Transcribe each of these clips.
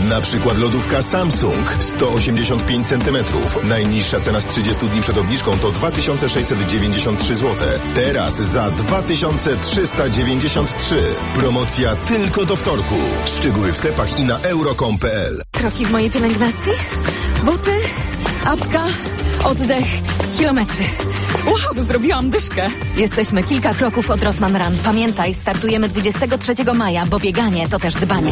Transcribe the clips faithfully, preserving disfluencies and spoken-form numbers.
Na przykład lodówka Samsung sto osiemdziesiąt pięć centymetrów. Najniższa cena z trzydziestu dni przed obniżką to dwa tysiące sześćset dziewięćdziesiąt trzy złote. Teraz za dwa tysiące trzysta dziewięćdziesiąt trzy. Promocja tylko do wtorku. Szczegóły w sklepach i na euro kropka com kropka p l. Kroki w mojej pielęgnacji, buty, apka, oddech, kilometry. Wow, zrobiłam dyszkę. Jesteśmy kilka kroków od Rossmann Run. Pamiętaj, startujemy dwudziestego trzeciego maja, bo bieganie to też dbanie.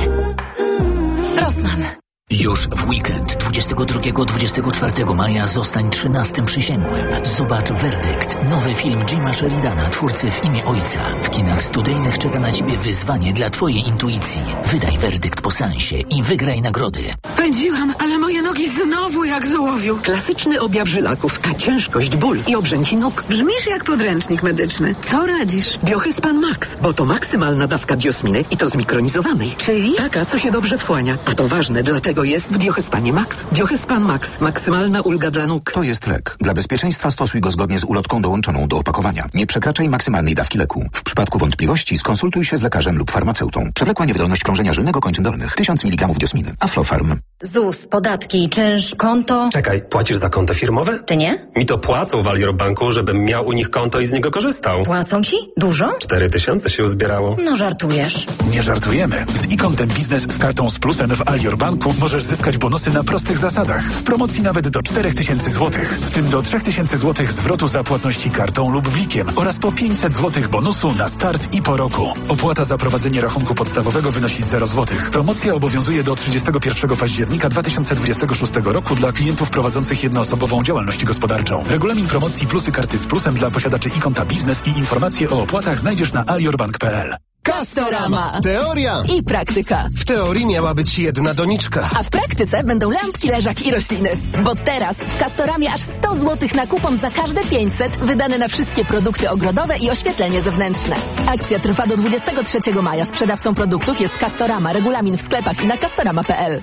Rossmann. Już w weekend dwudziestego drugiego do dwudziestego czwartego maja zostań trzynastym przysięgłym. Zobacz Werdykt, nowy film Jima Sheridana, twórcy W imię ojca. W kinach studyjnych czeka na ciebie wyzwanie dla twojej intuicji. Wydaj werdykt po seansie i wygraj nagrody. Pędziłam, ale moje nogi znowu jak z ołowiu. Klasyczny objaw żylaków, a ciężkość, ból i obrzęki nóg. Brzmisz jak podręcznik medyczny. Co radzisz? Biohyspan Max, bo to maksymalna dawka biosminy i to zmikronizowanej. Czyli? Taka, co się dobrze wchłania. A to ważne, dlatego jest w Biohyspanie Max. Biohyspan Max. Maksymalna ulga dla nóg. To jest lek. Dla bezpieczeństwa stosuj go zgodnie z ulotką dołączoną do opakowania. Nie przekraczaj maksymalnej dawki leku. W przypadku wątpliwości skonsultuj się z lekarzem lub farmaceutą. Przewlekła niewydolność krążenia żylnego kończyn dolnych. tysiąc miligramów diosminy. Aflofarm. ZUS, podatki, czynsz, konto. Czekaj, płacisz za konto firmowe? Ty nie? Mi to płacą w Alior Banku, żebym miał u nich konto i z niego korzystał. Płacą ci? Dużo? Cztery tysiące się uzbierało. No żartujesz. Nie żartujemy. Z e-kontem biznes z kartą z plusem w Alior Banku możesz zyskać bonusy na prostych zasadach. W promocji nawet do czterech tysięcy złotych. W tym do trzech tysięcy złotych zwrotu za płatności kartą lub blikiem oraz po pięćset złotych bonusu na start i po roku. Opłata za prowadzenie rachunku podstawowego wynosi zero złotych. Promocja obowiązuje do trzydziestego pierwszego października dwa tysiące dwudziestego szóstego roku dla klientów prowadzących jednoosobową działalność gospodarczą. Regulamin promocji plusy karty z plusem dla posiadaczy e-konta biznes i informacje o opłatach znajdziesz na aliorbank kropka p l. Castorama. Teoria i praktyka. W teorii miała być jedna doniczka. A w praktyce będą lampki, leżaki i rośliny. Bo teraz w Castoramie aż sto złotych na kupon za każde pięćset wydane na wszystkie produkty ogrodowe i oświetlenie zewnętrzne. Akcja trwa do dwudziestego trzeciego maja. Sprzedawcą produktów jest Castorama. Regulamin w sklepach i na castorama kropka p l.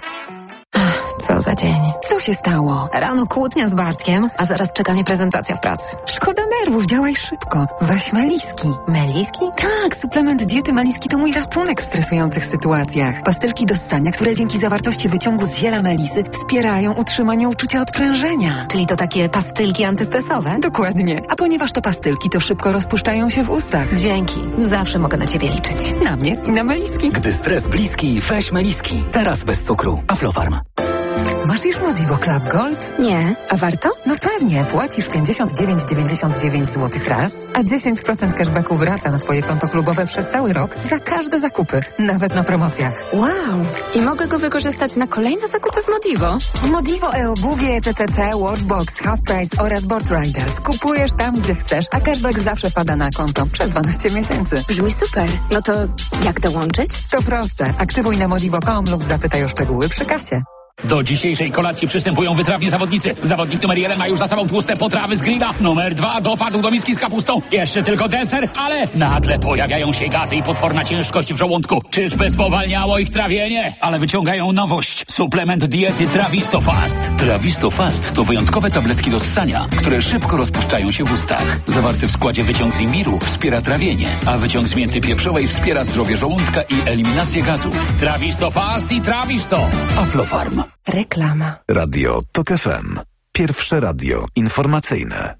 Co za dzień. Co się stało? Rano kłótnia z Bartkiem, a zaraz czeka mnie prezentacja w pracy. Szkoda nerwów, działaj szybko. Weź Meliski. Meliski? Tak, suplement diety Meliski to mój ratunek w stresujących sytuacjach. Pastylki do ssania, które dzięki zawartości wyciągu z ziela melisy wspierają utrzymanie uczucia odprężenia. Czyli to takie pastylki antystresowe? Dokładnie. A ponieważ to pastylki, to szybko rozpuszczają się w ustach. Dzięki. Zawsze mogę na ciebie liczyć. Na mnie i na Meliski. Gdy stres bliski, weź Meliski. Teraz bez cukru. Aflofarm. Masz już Modivo Club Gold? Nie. A warto? No pewnie. Płacisz pięćdziesiąt dziewięć dziewięćdziesiąt dziewięć złotych raz, a dziesięć procent cashbacku wraca na twoje konto klubowe przez cały rok za każde zakupy, nawet na promocjach. Wow. I mogę go wykorzystać na kolejne zakupy w Modivo? W Modivo e-obuwie, T T C, Worldbox, Half Price oraz Board Riders. Kupujesz tam, gdzie chcesz, a cashback zawsze pada na konto przez dwanaście miesięcy. Brzmi super. No to jak dołączyć? To proste. Aktywuj na modivo kropka com lub zapytaj o szczegóły przy kasie. Do dzisiejszej kolacji przystępują wytrawni zawodnicy. Zawodnik numer jeden ma już za sobą tłuste potrawy z grilla. Numer dwa dopadł do miski z kapustą. Jeszcze tylko deser, ale nagle pojawiają się gazy i potworna ciężkość w żołądku. Czyżby spowalniało ich trawienie? Ale wyciągają nowość. Suplement diety Trawisto Fast. Trawisto Fast to wyjątkowe tabletki do ssania, które szybko rozpuszczają się w ustach. Zawarty w składzie wyciąg z imbiru wspiera trawienie, a wyciąg z mięty pieprzowej wspiera zdrowie żołądka i eliminację gazów. Trawisto Fast i Trawisto. Aflofarm. Reklama. Radio Tok F M. Pierwsze radio informacyjne.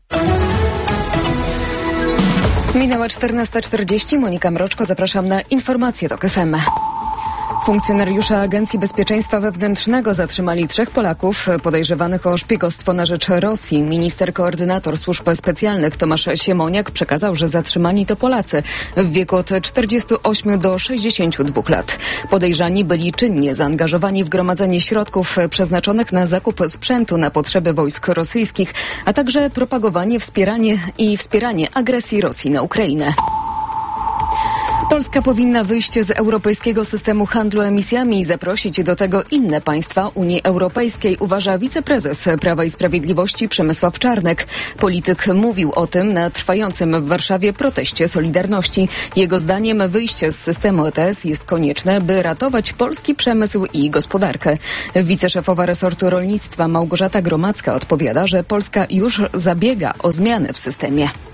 Minęła czternasta czterdzieści. Monika Mroczko, zapraszam na informacje Tok F M. Funkcjonariusze Agencji Bezpieczeństwa Wewnętrznego zatrzymali trzech Polaków podejrzewanych o szpiegostwo na rzecz Rosji. Minister koordynator służb specjalnych Tomasz Siemoniak przekazał, że zatrzymani to Polacy w wieku od czterdziestu ośmiu do sześćdziesięciu dwóch lat. Podejrzani byli czynnie zaangażowani w gromadzenie środków przeznaczonych na zakup sprzętu na potrzeby wojsk rosyjskich, a także propagowanie, wspieranie i wspieranie agresji Rosji na Ukrainę. Polska powinna wyjść z europejskiego systemu handlu emisjami i zaprosić do tego inne państwa Unii Europejskiej, uważa wiceprezes Prawa i Sprawiedliwości Przemysław Czarnek. Polityk mówił o tym na trwającym w Warszawie proteście Solidarności. Jego zdaniem wyjście z systemu E T S jest konieczne, by ratować polski przemysł i gospodarkę. Wiceszefowa resortu rolnictwa Małgorzata Gromacka odpowiada, że Polska już zabiega o zmiany w systemie.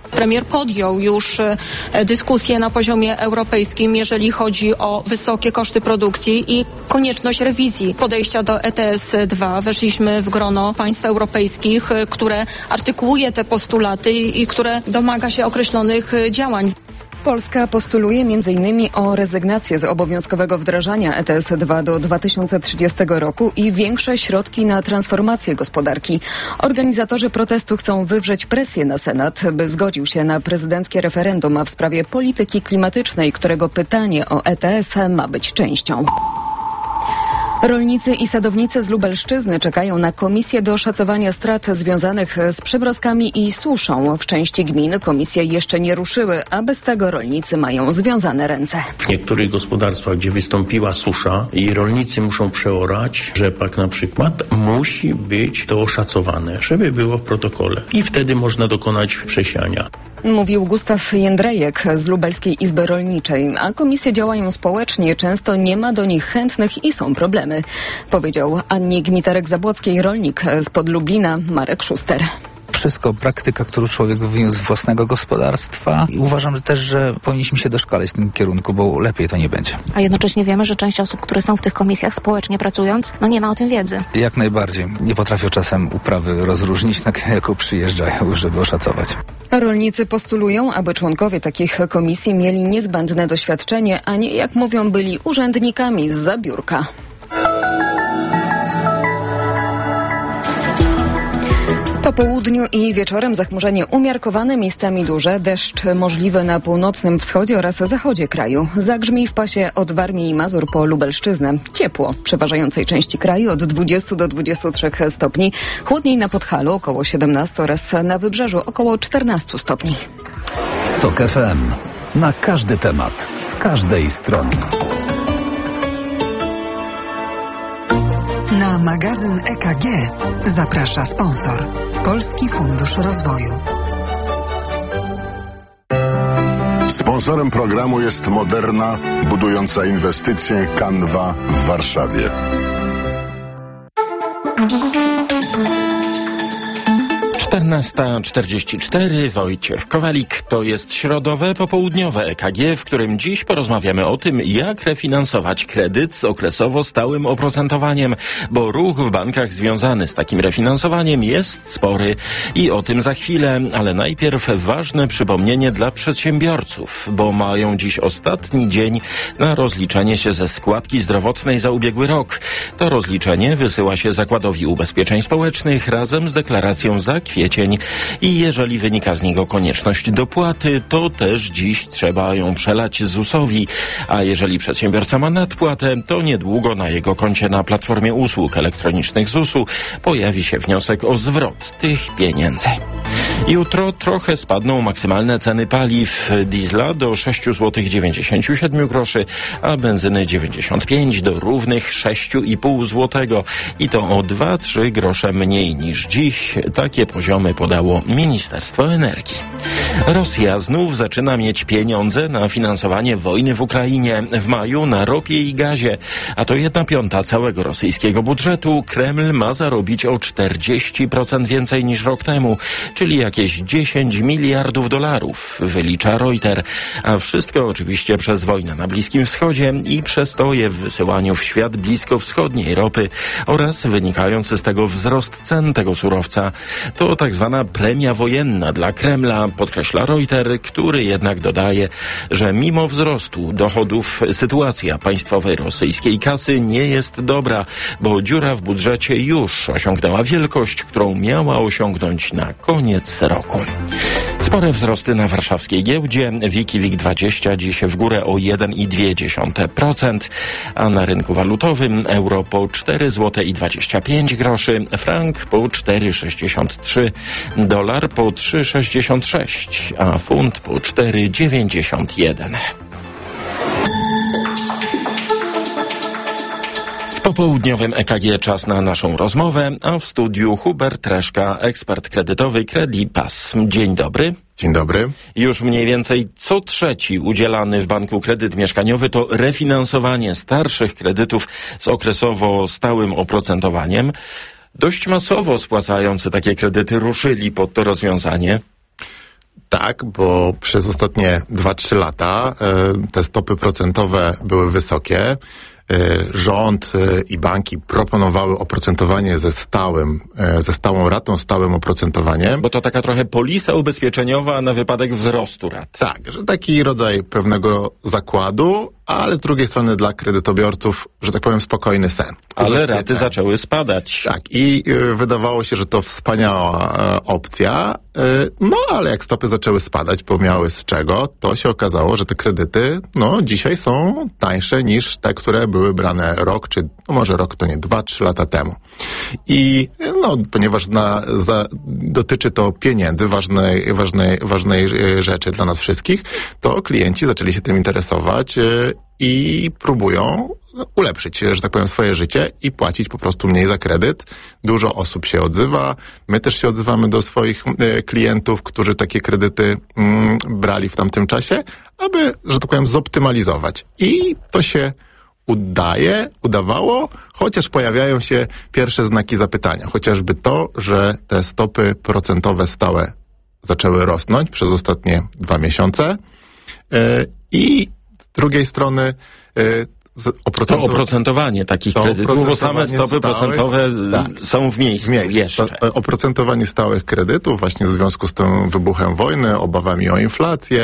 Premier podjął już dyskusję na poziomie europejskim, jeżeli chodzi o wysokie koszty produkcji i konieczność rewizji podejścia do E T S dwa. Weszliśmy w grono państw europejskich, które artykułuje te postulaty i które domaga się określonych działań. Polska postuluje między innymi o rezygnację z obowiązkowego wdrażania E T S dwa do dwa tysiące trzydziestego roku i większe środki na transformację gospodarki. Organizatorzy protestu chcą wywrzeć presję na Senat, by zgodził się na prezydenckie referendum w sprawie polityki klimatycznej, którego pytanie o E T S ma być częścią. Rolnicy i sadownicy z Lubelszczyzny czekają na komisję do szacowania strat związanych z przymrozkami i suszą. W części gmin komisje jeszcze nie ruszyły, a bez tego rolnicy mają związane ręce. W niektórych gospodarstwach, gdzie wystąpiła susza i rolnicy muszą przeorać rzepak na przykład, musi być to oszacowane, żeby było w protokole i wtedy można dokonać przesiania. Mówił Gustaw Jędrejek z Lubelskiej Izby Rolniczej, a komisje działają społecznie, często nie ma do nich chętnych i są problemy, powiedział Annie Gmiterek-Zabłockiej rolnik spod Lublina Marek Szuster. Wszystko praktyka, którą człowiek wyniósł z własnego gospodarstwa. I uważam że też, że powinniśmy się doszkalać w tym kierunku, bo lepiej to nie będzie. A jednocześnie wiemy, że część osób, które są w tych komisjach społecznie pracując, no nie ma o tym wiedzy. Jak najbardziej. Nie potrafią czasem uprawy rozróżnić, na jaką przyjeżdżają, żeby oszacować. Rolnicy postulują, aby członkowie takich komisji mieli niezbędne doświadczenie, a nie, jak mówią, byli urzędnikami zza biurka. Po południu i wieczorem zachmurzenie umiarkowane, miejscami duże, deszcz możliwy na północnym wschodzie oraz zachodzie kraju. Zagrzmi w pasie od Warmii i Mazur po Lubelszczyznę. Ciepło w przeważającej części kraju od dwudziestu do dwudziestu trzech stopni. Chłodniej na Podhalu około siedemnastu oraz na Wybrzeżu około czternastu stopni. TOK F M. Na każdy temat, z każdej strony. Na magazyn E K G zaprasza sponsor. Polski Fundusz Rozwoju. Sponsorem programu jest Moderna, budująca inwestycje Canva w Warszawie. czternasta czterdzieści cztery, Wojciech Kowalik. To jest środowe popołudniowe E K G, w którym dziś porozmawiamy o tym, jak refinansować kredyt z okresowo stałym oprocentowaniem, bo ruch w bankach związany z takim refinansowaniem jest spory i o tym za chwilę, ale najpierw ważne przypomnienie dla przedsiębiorców, bo mają dziś ostatni dzień na rozliczenie się ze składki zdrowotnej za ubiegły rok. To rozliczenie wysyła się Zakładowi Ubezpieczeń Społecznych razem z deklaracją za kwiecień i jeżeli wynika z niego konieczność dopłaty, to też dziś trzeba ją przelać zusowi, a jeżeli przedsiębiorca ma nadpłatę, to niedługo na jego koncie na platformie usług elektronicznych zusu pojawi się wniosek o zwrot tych pieniędzy. Jutro trochę spadną maksymalne ceny paliw. Diesla do sześć złotych dziewięćdziesiąt siedem groszy, a benzyny dziewięćdziesiąt pięć do równych sześć i pół złotego. I to o dwa trzy grosze mniej niż dziś. Takie poziomy podało Ministerstwo Energii. Rosja znów zaczyna mieć pieniądze na finansowanie wojny w Ukrainie. W maju na ropie i gazie, a to jedna piąta całego rosyjskiego budżetu, Kreml ma zarobić o czterdzieści procent więcej niż rok temu, czyli jakieś dziesięć miliardów dolarów, wylicza Reuters. A wszystko oczywiście przez wojnę na Bliskim Wschodzie i przestoje w wysyłaniu w świat bliskowschodniej ropy oraz wynikający z tego wzrost cen tego surowca. To tak zwana premia wojenna dla Kremla, podkreśla Reuters, który jednak dodaje, że mimo wzrostu dochodów sytuacja państwowej rosyjskiej kasy nie jest dobra, bo dziura w budżecie już osiągnęła wielkość, którą miała osiągnąć na koniec roku. Spore wzrosty na warszawskiej giełdzie. WIG dwadzieścia dziś w górę o jeden i dwie dziesiąte procent, a na rynku walutowym euro po cztery złote dwadzieścia pięć groszy, frank po cztery sześćdziesiąt trzy, dolar po trzy sześćdziesiąt sześć, a funt po cztery dziewięćdziesiąt jeden. W popołudniowym E K G czas na naszą rozmowę, a w studiu Hubert Reszka, ekspert kredytowy Credipass. Dzień dobry. Dzień dobry. Już mniej więcej co trzeci udzielany w banku kredyt mieszkaniowy to refinansowanie starszych kredytów z okresowo stałym oprocentowaniem. Dość masowo spłacający takie kredyty ruszyli pod to rozwiązanie. Tak, bo przez ostatnie dwa trzy lata y, te stopy procentowe były wysokie. Rząd i banki proponowały oprocentowanie ze stałym, ze stałą ratą, stałym oprocentowaniem. Bo to taka trochę polisa ubezpieczeniowa na wypadek wzrostu rat. Tak, że taki rodzaj pewnego zakładu, ale z drugiej strony dla kredytobiorców, że tak powiem, spokojny sen. Ale raty zaczęły spadać. Tak, i y, wydawało się, że to wspaniała y, opcja, y, no ale jak stopy zaczęły spadać, bo miały z czego, to się okazało, że te kredyty, no dzisiaj są tańsze niż te, które były brane rok, czy no może rok to nie, dwa, trzy lata temu. I no, ponieważ na, za, dotyczy to pieniędzy, ważnej, ważnej, ważnej y, rzeczy dla nas wszystkich, to klienci zaczęli się tym interesować y, i próbują ulepszyć, że tak powiem, swoje życie i płacić po prostu mniej za kredyt. Dużo osób się odzywa. My też się odzywamy do swoich y, klientów, którzy takie kredyty y, brali w tamtym czasie, aby, że tak powiem, zoptymalizować. I to się udaje, udawało, chociaż pojawiają się pierwsze znaki zapytania. Chociażby to, że te stopy procentowe stałe zaczęły rosnąć przez ostatnie dwa miesiące y, i z drugiej strony y, to oprocentowanie takich kredytów, bo same stopy stałych, procentowe tak, są w miejscu, w miejscu jeszcze. To oprocentowanie stałych kredytów właśnie w związku z tym wybuchem wojny, obawami o inflację,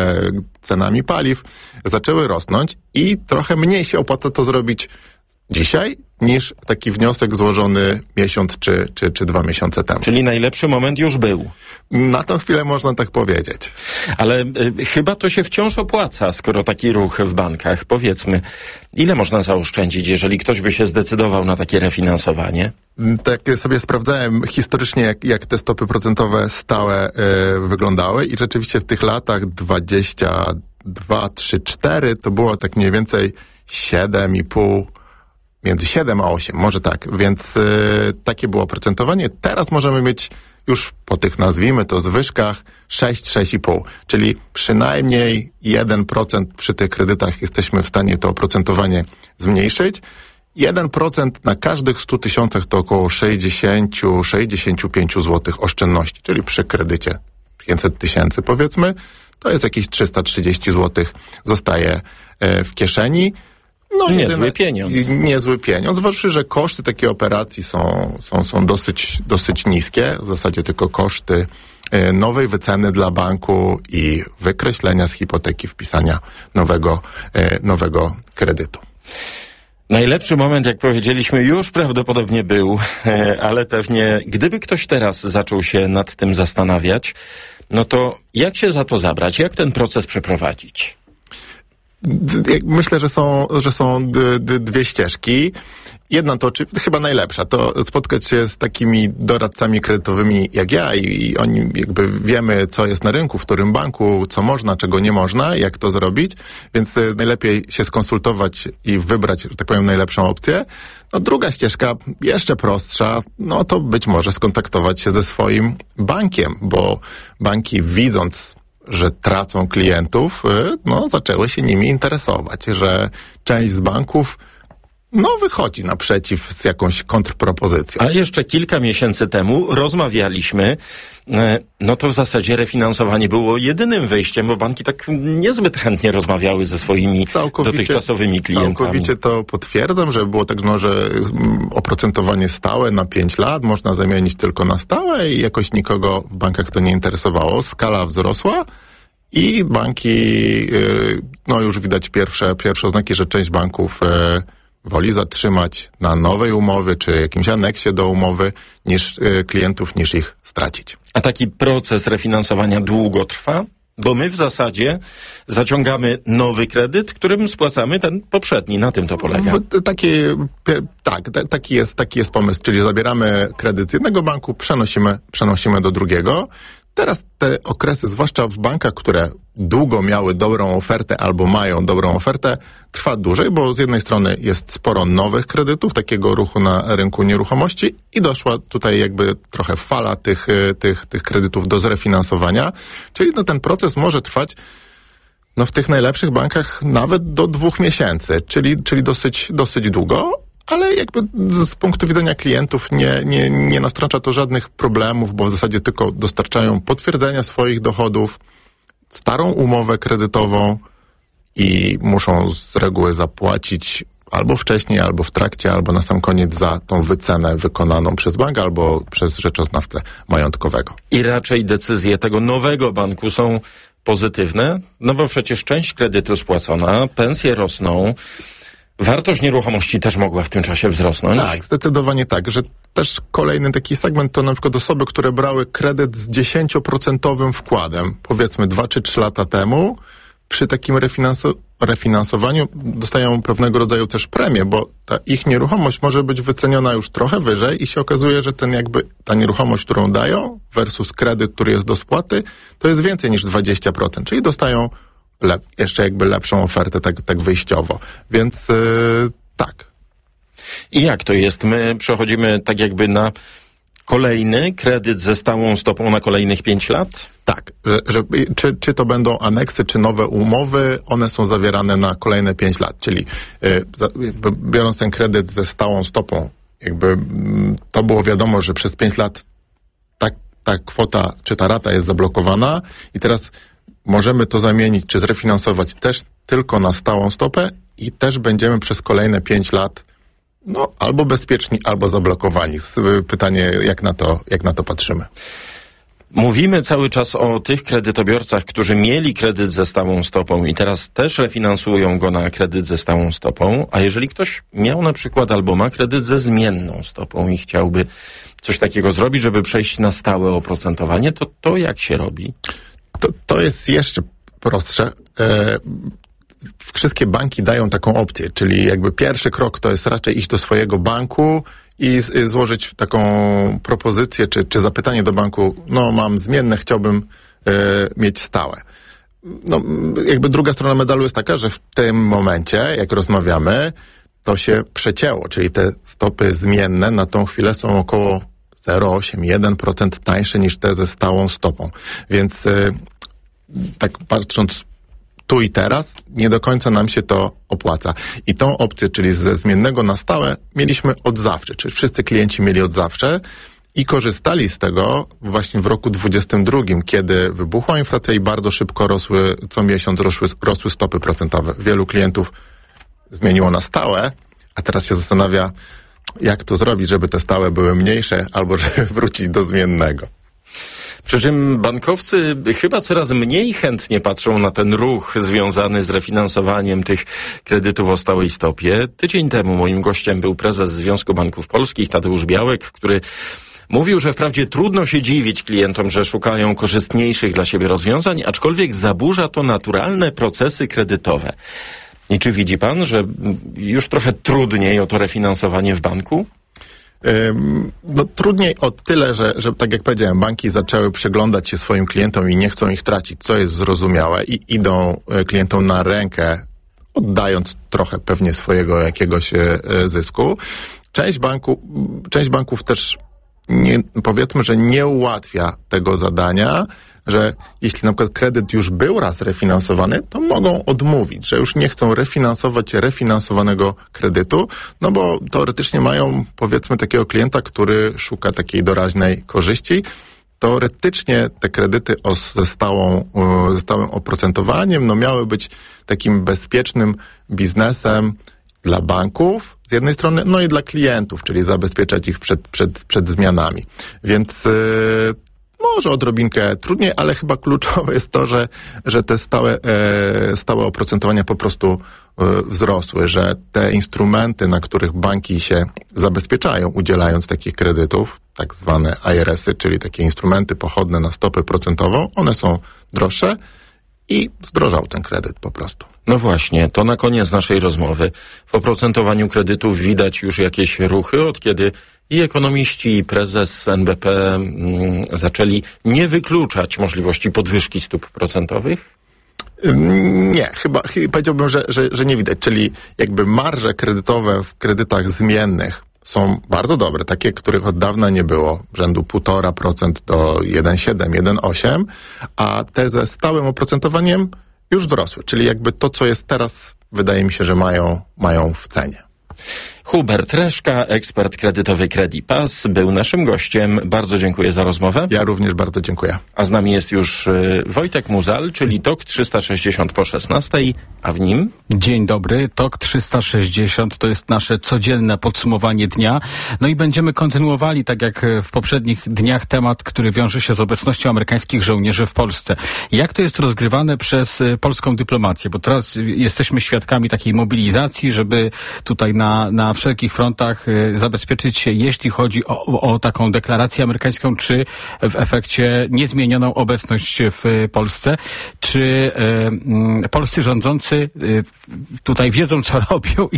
cenami paliw, zaczęły rosnąć i trochę mniej się opłaca to zrobić dzisiaj niż taki wniosek złożony miesiąc czy, czy, czy dwa miesiące temu. Czyli najlepszy moment już był. Na tą chwilę można tak powiedzieć. Ale y, chyba to się wciąż opłaca, skoro taki ruch w bankach. Powiedzmy, ile można zaoszczędzić, jeżeli ktoś by się zdecydował na takie refinansowanie? Tak sobie sprawdzałem historycznie, jak, jak te stopy procentowe stałe y, wyglądały i rzeczywiście w tych latach dwadzieścia dwa, trzy, cztery to było tak mniej więcej siedem i pół, między siedem a osiem, może tak, więc y, takie było oprocentowanie. Teraz możemy mieć już po tych, nazwijmy to, zwyżkach sześć, sześć i pół, czyli przynajmniej jeden procent przy tych kredytach jesteśmy w stanie to oprocentowanie zmniejszyć. jeden procent na każdych stu tysiącach to około sześćdziesiąt do sześćdziesięciu pięciu złotych oszczędności, czyli przy kredycie pięćset tysięcy powiedzmy, to jest jakieś trzysta trzydzieści złotych zostaje e, w kieszeni. No, niezły jedyne, pieniądz. Niezły pieniądz, zważywszy, że koszty takiej operacji są, są, są dosyć, dosyć niskie. W zasadzie tylko koszty y, nowej wyceny dla banku i wykreślenia z hipoteki, wpisania nowego, y, nowego kredytu. Najlepszy moment, jak powiedzieliśmy, już prawdopodobnie był, ale pewnie gdyby ktoś teraz zaczął się nad tym zastanawiać, no to jak się za to zabrać? Jak ten proces przeprowadzić? Myślę, że są, że są d, d, dwie ścieżki. Jedna to, czy chyba najlepsza, to spotkać się z takimi doradcami kredytowymi jak ja i, i oni jakby wiemy, co jest na rynku, w którym banku, co można, czego nie można, jak to zrobić, więc y, najlepiej się skonsultować i wybrać, że tak powiem, najlepszą opcję. No druga ścieżka, jeszcze prostsza, no to być może skontaktować się ze swoim bankiem, bo banki, widząc, że tracą klientów, no zaczęły się nimi interesować, że część z banków no wychodzi naprzeciw z jakąś kontrpropozycją. A jeszcze kilka miesięcy temu rozmawialiśmy, no to w zasadzie refinansowanie było jedynym wyjściem, bo banki tak niezbyt chętnie rozmawiały ze swoimi całkowicie, dotychczasowymi klientami. Całkowicie to potwierdzam, że było tak, no, że oprocentowanie stałe na pięć lat można zamienić tylko na stałe i jakoś nikogo w bankach to nie interesowało. Skala wzrosła i banki, no już widać pierwsze, pierwsze oznaki, że część banków woli zatrzymać na nowej umowie, czy jakimś aneksie do umowy niż y, klientów, niż ich stracić. A taki proces refinansowania długo trwa? Bo my w zasadzie zaciągamy nowy kredyt, którym spłacamy ten poprzedni. Na tym to polega. W, taki, tak, t- taki, jest, taki jest pomysł, czyli zabieramy kredyt z jednego banku, przenosimy, przenosimy do drugiego. Teraz te okresy, zwłaszcza w bankach, które długo miały dobrą ofertę albo mają dobrą ofertę, trwa dłużej, bo z jednej strony jest sporo nowych kredytów, takiego ruchu na rynku nieruchomości i doszła tutaj jakby trochę fala tych, tych, tych kredytów do zrefinansowania, czyli no ten proces może trwać no w tych najlepszych bankach nawet do dwóch miesięcy, czyli, czyli dosyć, dosyć długo, ale jakby z, z punktu widzenia klientów nie, nie, nie nastręcza to żadnych problemów, bo w zasadzie tylko dostarczają potwierdzenia swoich dochodów, starą umowę kredytową i muszą z reguły zapłacić albo wcześniej, albo w trakcie, albo na sam koniec za tą wycenę wykonaną przez bank, albo przez rzeczoznawcę majątkowego. I raczej decyzje tego nowego banku są pozytywne, no bo przecież część kredytu spłacona, pensje rosną, wartość nieruchomości też mogła w tym czasie wzrosnąć. Tak, zdecydowanie tak, że też kolejny taki segment to na przykład osoby, które brały kredyt z dziesięcioprocentowym wkładem, powiedzmy dwa czy trzy lata temu, przy takim refinansu- refinansowaniu dostają pewnego rodzaju też premię, bo ta ich nieruchomość może być wyceniona już trochę wyżej i się okazuje, że ten jakby ta nieruchomość, którą dają versus kredyt, który jest do spłaty, to jest więcej niż dwadzieścia procent, czyli dostają lep- jeszcze jakby lepszą ofertę tak, tak wyjściowo. Więc yy, tak. I jak to jest? My przechodzimy tak jakby na kolejny kredyt ze stałą stopą na kolejnych pięć lat? Tak, że, że, czy, czy to będą aneksy, czy nowe umowy, one są zawierane na kolejne pięć lat, czyli y, za, jakby biorąc ten kredyt ze stałą stopą, jakby y, to było wiadomo, że przez pięć lat ta, ta kwota, czy ta rata jest zablokowana i teraz możemy to zamienić, czy zrefinansować też tylko na stałą stopę i też będziemy przez kolejne pięć lat no, albo bezpieczni, albo zablokowani. Pytanie, jak na to, jak na to patrzymy. Mówimy cały czas o tych kredytobiorcach, którzy mieli kredyt ze stałą stopą i teraz też refinansują go na kredyt ze stałą stopą, a jeżeli ktoś miał na przykład albo ma kredyt ze zmienną stopą i chciałby coś takiego zrobić, żeby przejść na stałe oprocentowanie, to to jak się robi? To, to jest jeszcze prostsze. E, Wszystkie banki dają taką opcję, czyli jakby pierwszy krok to jest raczej iść do swojego banku i złożyć taką propozycję, czy, czy zapytanie do banku, no mam zmienne, chciałbym e, mieć stałe. No jakby druga strona medalu jest taka, że w tym momencie, jak rozmawiamy, to się przecięło, czyli te stopy zmienne na tą chwilę są około zero przecinek osiem do jeden procent tańsze niż te ze stałą stopą. Więc e, tak patrząc tu i teraz, nie do końca nam się to opłaca. I tą opcję, czyli ze zmiennego na stałe, mieliśmy od zawsze, czyli wszyscy klienci mieli od zawsze i korzystali z tego właśnie w roku dwudziestym drugim, kiedy wybuchła inflacja i bardzo szybko rosły, co miesiąc rosły, rosły stopy procentowe. Wielu klientów zmieniło na stałe, a teraz się zastanawia, jak to zrobić, żeby te stałe były mniejsze, albo żeby wrócić do zmiennego. Przy czym bankowcy chyba coraz mniej chętnie patrzą na ten ruch związany z refinansowaniem tych kredytów o stałej stopie. Tydzień temu moim gościem był prezes Związku Banków Polskich, Tadeusz Białek, który mówił, że wprawdzie trudno się dziwić klientom, że szukają korzystniejszych dla siebie rozwiązań, aczkolwiek zaburza to naturalne procesy kredytowe. I czy widzi pan, że już trochę trudniej o to refinansowanie w banku? No trudniej o tyle, że, że tak jak powiedziałem, banki zaczęły przyglądać się swoim klientom i nie chcą ich tracić, co jest zrozumiałe i idą klientom na rękę, oddając trochę pewnie swojego jakiegoś zysku. Część banku, część banków też nie, powiedzmy, że nie ułatwia tego zadania, że jeśli na przykład kredyt już był raz refinansowany, to mogą odmówić, że już nie chcą refinansować refinansowanego kredytu, no bo teoretycznie mają, powiedzmy, takiego klienta, który szuka takiej doraźnej korzyści. Teoretycznie te kredyty o, ze, stałą, ze stałym oprocentowaniem no miały być takim bezpiecznym biznesem dla banków z jednej strony, no i dla klientów, czyli zabezpieczać ich przed, przed, przed zmianami. Więc yy, może odrobinkę trudniej, ale chyba kluczowe jest to, że, że te stałe, e, stałe oprocentowania po prostu e, wzrosły, że te instrumenty, na których banki się zabezpieczają, udzielając takich kredytów, tak zwane I R S y, czyli takie instrumenty pochodne na stopę procentową, one są droższe i zdrożał ten kredyt po prostu. No właśnie, to na koniec naszej rozmowy. W oprocentowaniu kredytów widać już jakieś ruchy, od kiedy i ekonomiści, i prezes N B P mm, zaczęli nie wykluczać możliwości podwyżki stóp procentowych? Nie, chyba, chyba powiedziałbym, że, że, że nie widać. Czyli jakby marże kredytowe w kredytach zmiennych są bardzo dobre, takie, których od dawna nie było, rzędu półtora procent do jeden przecinek siedem, jeden przecinek osiem, a te ze stałym oprocentowaniem już wzrosły. Czyli jakby to, co jest teraz, wydaje mi się, że mają, mają w cenie. Hubert Reszka, ekspert kredytowy Credipass, był naszym gościem. Bardzo dziękuję za rozmowę. Ja również bardzo dziękuję. A z nami jest już y, Wojtek Muzal, czyli T O K trzysta sześćdziesiąt po szesnastej, a w nim... Dzień dobry, T O K trzysta sześćdziesiąt to jest nasze codzienne podsumowanie dnia. No i będziemy kontynuowali, tak jak w poprzednich dniach, temat, który wiąże się z obecnością amerykańskich żołnierzy w Polsce. Jak to jest rozgrywane przez y, polską dyplomację? Bo teraz y, jesteśmy świadkami takiej mobilizacji, żeby tutaj na, na wszelkich frontach y, zabezpieczyć się, jeśli chodzi o, o taką deklarację amerykańską, czy w efekcie niezmienioną obecność w Polsce. Czy y, y, polscy rządzący y, tutaj wiedzą, co robią